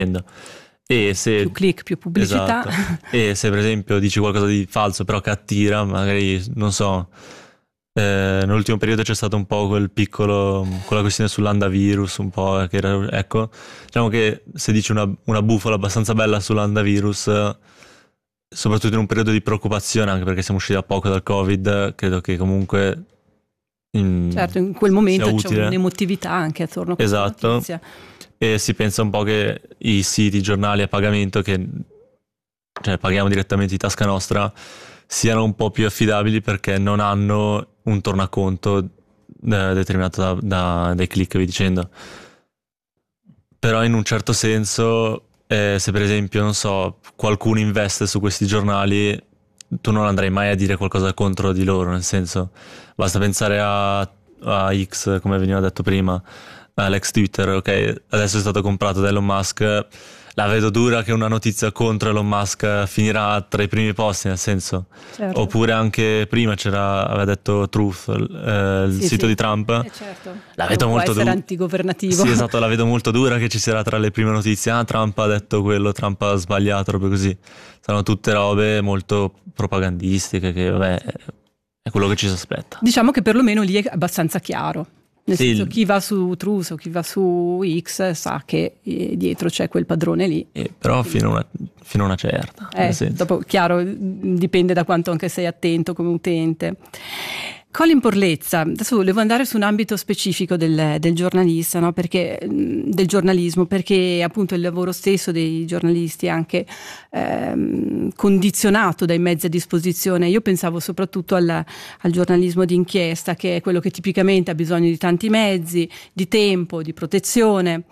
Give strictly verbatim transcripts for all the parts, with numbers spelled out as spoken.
E se, più click, più pubblicità. Esatto. E se per esempio dici qualcosa di falso però che attira, magari non so, eh, nell'ultimo periodo c'è stato un po' quel piccolo, quella questione sull'andavirus, un po' che era, ecco, diciamo che se dici una, una bufola abbastanza bella sull'andavirus, soprattutto in un periodo di preoccupazione, anche perché siamo usciti da poco dal Covid, credo che comunque in, certo, in quel momento c'è utile. Un'emotività anche attorno a questa esatto. notizia. E si pensa un po' che i siti, i giornali a pagamento, che cioè paghiamo direttamente di tasca nostra, siano un po' più affidabili perché non hanno un tornaconto eh, determinato da, da, dai click, vi dicendo. Però in un certo senso, eh, se per esempio, non so, qualcuno investe su questi giornali, tu non andrai mai a dire qualcosa contro di loro, nel senso, basta pensare a, a X, come veniva detto prima, l'ex Twitter, ok, adesso è stato comprato da Elon Musk, la vedo dura che una notizia contro Elon Musk finirà tra i primi posti, nel senso, certo. Oppure anche prima c'era, aveva detto Truth, eh, il sì, sito sì. di Trump, eh, certo. la vedo non molto dura, antigovernativo. sì, esatto, la vedo molto dura che ci sarà tra le prime notizie, ah, Trump ha detto quello, Trump ha sbagliato, proprio così, saranno tutte robe molto propagandistiche che vabbè è quello che ci si aspetta. Diciamo che perlomeno lì è abbastanza chiaro. Nel sì, senso, chi va su Truth o chi va su X sa che dietro c'è quel padrone lì. Eh, però fino a una, fino a una certa. Eh, dopo, chiaro, dipende da quanto anche sei attento come utente. Colin Porlezza, adesso volevo andare su un ambito specifico del, del giornalista, no? Perché, del giornalismo, perché appunto il lavoro stesso dei giornalisti è anche ehm, condizionato dai mezzi a disposizione. Io pensavo soprattutto al, al giornalismo d'inchiesta, che è quello che tipicamente ha bisogno di tanti mezzi, di tempo, di protezione.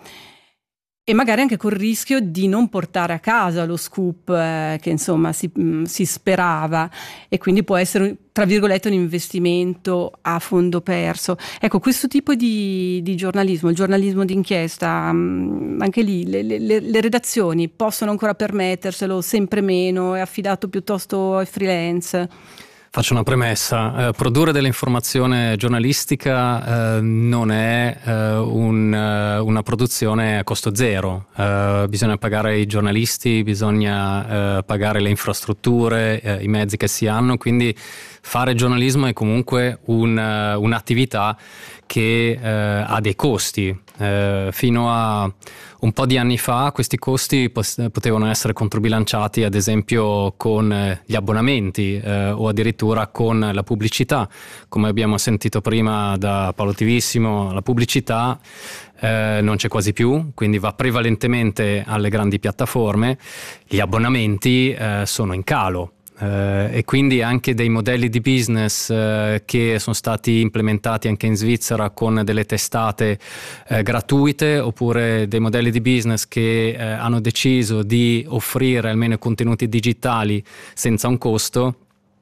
E magari anche col rischio di non portare a casa lo scoop eh, che insomma si, mh, si sperava, e quindi può essere tra virgolette un investimento a fondo perso. Ecco, questo tipo di, di giornalismo, il giornalismo d'inchiesta, mh, anche lì le, le, le redazioni possono ancora permetterselo, sempre meno, è affidato piuttosto ai freelance. Faccio una premessa, eh, produrre dell'informazione giornalistica eh, non è eh, un, eh, una produzione a costo zero, eh, bisogna pagare i giornalisti, bisogna eh, pagare le infrastrutture, eh, i mezzi che si hanno, quindi fare giornalismo è comunque un, uh, un'attività che uh, ha dei costi. Uh, fino a un po' di anni fa questi costi pos- potevano essere controbilanciati ad esempio con gli abbonamenti uh, o addirittura con la pubblicità. Come abbiamo sentito prima da Paolo Tivissimo, la pubblicità Uh, non c'è quasi più, quindi va prevalentemente alle grandi piattaforme. Gli abbonamenti uh, sono in calo. Uh, e quindi anche dei modelli di business uh, che sono stati implementati anche in Svizzera con delle testate uh, gratuite, oppure dei modelli di business che uh, hanno deciso di offrire almeno contenuti digitali senza un costo,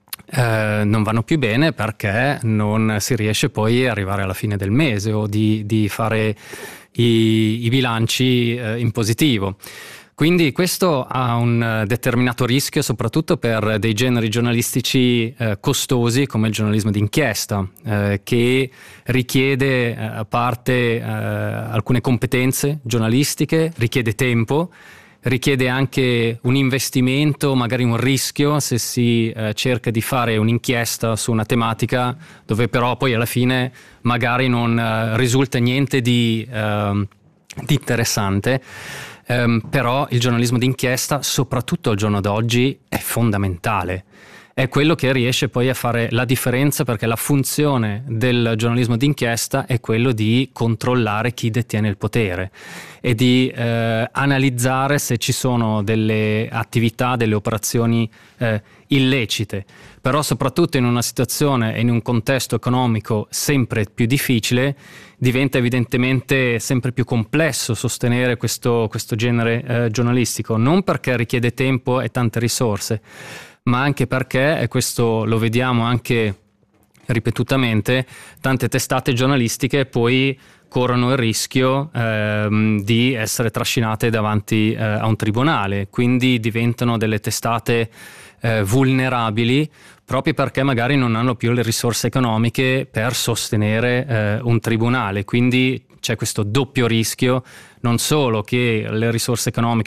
Uh, non vanno più bene perché non si riesce poi ad arrivare alla fine del mese o di, di fare i, i bilanci uh, in positivo. Quindi questo ha un determinato rischio soprattutto per dei generi giornalistici eh, costosi come il giornalismo d'inchiesta, eh, che richiede, eh, a parte eh, alcune competenze giornalistiche, richiede tempo, richiede anche un investimento, magari un rischio se si eh, cerca di fare un'inchiesta su una tematica dove però poi alla fine magari non eh, risulta niente di, eh, di interessante. Um, però il giornalismo d'inchiesta, soprattutto al giorno d'oggi, è fondamentale. È quello che riesce poi a fare la differenza, perché la funzione del giornalismo d'inchiesta è quello di controllare chi detiene il potere e di eh, analizzare se ci sono delle attività, delle operazioni eh, illecite. Però soprattutto in una situazione e in un contesto economico sempre più difficile diventa evidentemente sempre più complesso sostenere questo, questo genere eh, giornalistico, non perché richiede tempo e tante risorse, ma anche perché, e questo lo vediamo anche ripetutamente, tante testate giornalistiche poi corrono il rischio ehm, di essere trascinate davanti eh, a un tribunale, quindi diventano delle testate eh, vulnerabili proprio perché magari non hanno più le risorse economiche per sostenere eh, un tribunale, quindi c'è questo doppio rischio, non solo che le risorse economiche